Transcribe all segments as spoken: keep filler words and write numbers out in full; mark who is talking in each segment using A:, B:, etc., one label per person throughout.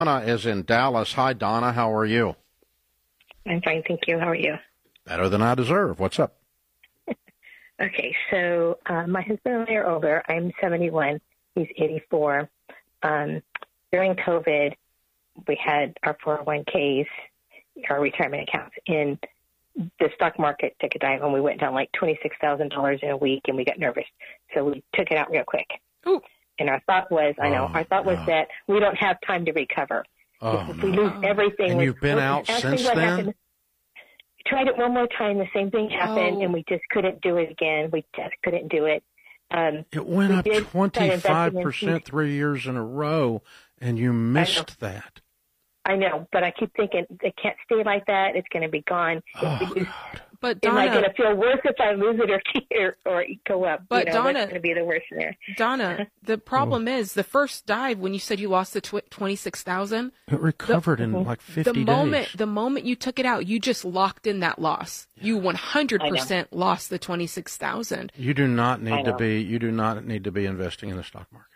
A: Donna is in Dallas. Hi, Donna. How are you?
B: I'm fine, thank you. How are you?
A: Better than I deserve. What's up?
B: Okay, so uh, my husband and I are older. I'm seventy-one. He's eighty-four. Um, during COVID, we had our four oh one k's, our retirement accounts, and the stock market took a dive, and we went down like twenty-six thousand dollars in a week, and we got nervous. So we took it out real quick.
C: Ooh.
B: And our thought was, I know,
A: Oh,
B: our thought was
A: no.
B: that we don't have time to recover.
A: Oh,
B: if we
A: no.
B: lose everything.
A: And
B: we-
A: you've been
B: well,
A: out
B: actually
A: since
B: what
A: then?
B: happened- Tried it one more time. The same thing happened,
C: Oh.
B: and we just couldn't do it again. We just couldn't do it. Um,
A: It went
B: we
A: up
B: did start
A: twenty-five
B: investing
A: percent
B: in-
A: three years in a row, and you missed that.
B: I know, but I keep thinking it can't stay like that. It's going to be gone.
A: Oh,
B: It- it-
A: God.
C: But
B: Am I going
C: Donna,
B: to feel worse if I lose it or or, or go up?
C: But
B: you know,
C: Donna-
B: that's going to be the worst there.
C: Donna, the problem is the first dive when you said you lost the tw- twenty-six thousand.
A: It recovered in like fifty
C: The moment
A: days.
C: the moment you took it out, you just locked in that loss. You one hundred percent lost the twenty-six thousand.
A: You do not
B: I
A: need to
B: know.
A: be. You do not need to be investing in the stock market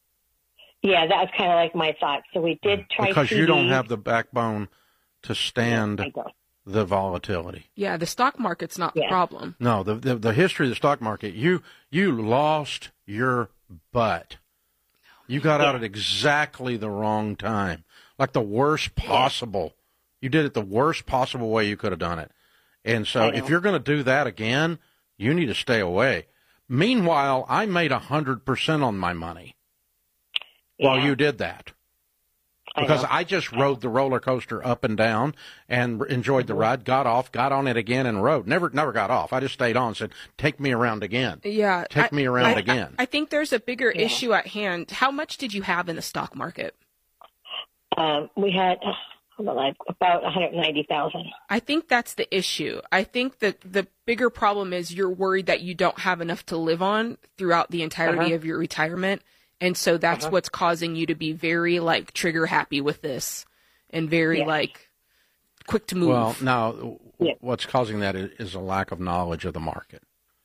B: Yeah, that was kind of like my thought. So we did try
A: because
B: C
A: you don't
B: Ds.
A: have the backbone to stand
B: I don't.
A: the volatility.
C: Yeah, the stock market's not the
B: Yeah.
C: problem.
A: No, the, the the history of the stock market, you you lost your butt. You got out at exactly the wrong time, like the worst possible. You did it the worst possible way you could have done it. And so
B: I know.
A: if you're going to do that again, you need to stay away. Meanwhile, I made one hundred percent on my money while
B: Yeah.
A: you did that.
B: I
A: Because
B: know.
A: I just rode the roller coaster up and down and enjoyed the ride, got off, got on it again and rode. Never never got off. I just stayed on and said, take me around again.
C: Yeah,
A: Take
C: I-
A: me around
C: I-
A: again.
C: I, I think there's a bigger
B: Yeah.
C: issue at hand. How much did you have in the stock market?
B: Um, we had uh, hold on, like about one hundred ninety thousand.
C: I think that's the issue. I think that the bigger problem is you're worried that you don't have enough to live on throughout the entirety
B: Uh-huh.
C: of your retirement. And so that's
B: Uh-huh.
C: what's causing you to be very like trigger happy with this and very
B: Yeah.
C: like quick to move.
A: Well, now, w-
B: Yeah.
A: what's causing that is, is a lack of knowledge of the market,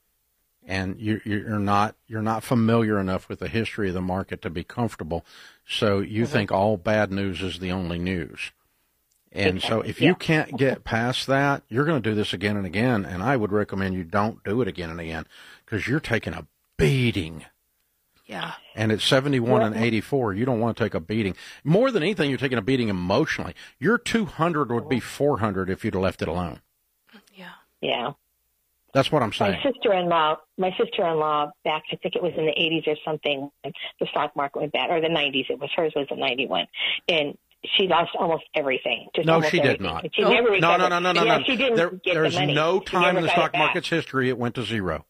A: and you, you're not you're not familiar enough with the history of the market to be comfortable. So you
B: Mm-hmm.
A: think all bad news is the only news, and so
B: Exactly,
A: if you
B: yeah.
A: can't get past that, you're going to do this again and again. And I would recommend you don't do it again and again because you're taking a beating.
C: yeah.
A: And at seventy-one and eighty-four, you don't want to take a beating. More than anything, you're taking a beating emotionally. Your two hundred would be four hundred if you'd have left it alone.
C: Yeah.
B: Yeah.
A: That's what I'm
B: My
A: saying.
B: sister-in-law, my sister-in-law back, I think it was in the eighties or something, when the stock market went bad, or the nineties. It was hers was in ninety-one, and she lost almost everything. Just
A: No,
B: almost
A: she did
B: everything.
A: not.
B: And She
C: No.
B: never
A: No,
B: recovered.
A: no, no, no, no,
B: yeah,
A: no.
B: She didn't
A: There,
B: get
A: there's
B: the money.
A: no
B: She
A: time
B: never
A: in the
B: got
A: stock
B: it back.
A: market's history it went to zero.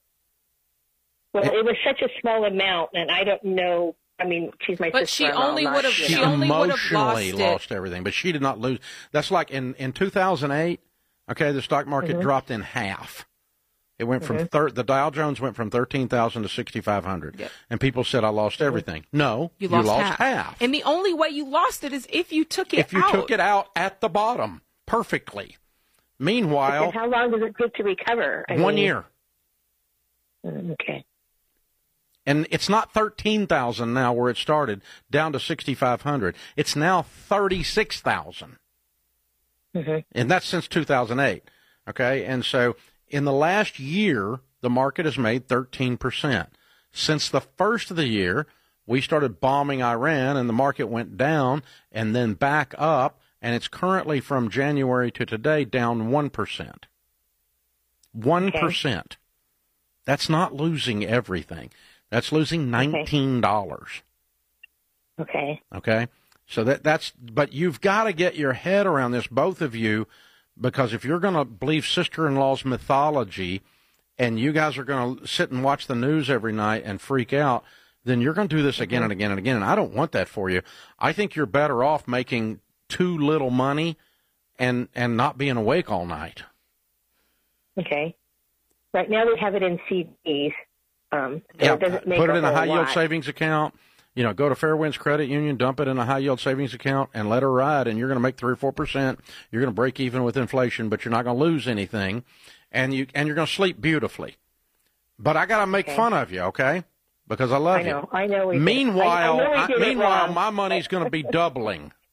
B: Well, it was such a small amount, and I don't know. I mean, she's my
C: But she
B: sister-in-law.
C: only
B: not,
C: would've-
B: you
C: she
B: know.
C: only would have
A: Emotionally
C: lost it.
A: lost everything, but she did not lose. That's like in, in two thousand eight, okay, the stock market
B: Mm-hmm.
A: dropped in half. It went from thir- the Dow Jones went from thirteen thousand to sixty-five hundred.
C: Yep.
A: And people said, I lost everything. No,
C: You lost,
A: half.
C: half. And the only way you lost it is if you took it
A: if you
C: out.
A: took it out at the bottom perfectly. Meanwhile,
B: And how long does it take to recover? I
A: one
B: mean,
A: year.
B: mm, Okay.
A: And it's not thirteen thousand now where it started, down to sixty-five hundred. It's now thirty-six thousand.
B: Mm-hmm.
A: And that's since two thousand eight. Okay? And so in the last year, the market has made thirteen percent. Since the first of the year, we started bombing Iran and the market went down and then back up. And it's currently from January to today down one percent. one percent. That's not losing everything. That's losing nineteen dollars.
B: Okay.
A: Okay? So that that's, but you've got to get your head around this, both of you, because if you're going to believe sister-in-law's mythology and you guys are going to sit and watch the news every night and freak out, then you're going to do this again and again and again. And I don't want that for you. I think you're better off making too little money and, and not being awake all night.
B: Okay. Right now we have it in C Ds. Um, so
A: Yeah,
B: it doesn't make
A: put it in a
B: whole
A: high-yield
B: lot.
A: savings account. You know, go to Fairwinds Credit Union, dump it in a high-yield savings account, and let her ride, and you're going to make three or four percent. You're going to break even with inflation, but you're not going to lose anything, and, you, and you're going to sleep beautifully. But I got to make
B: Okay.
A: fun of you, okay? Because I love
B: I know.
A: you.
B: I know. We did.
A: Meanwhile,
B: I, I know we
A: I-
B: did it
A: meanwhile,
B: wrong.
A: my money's going to be doubling,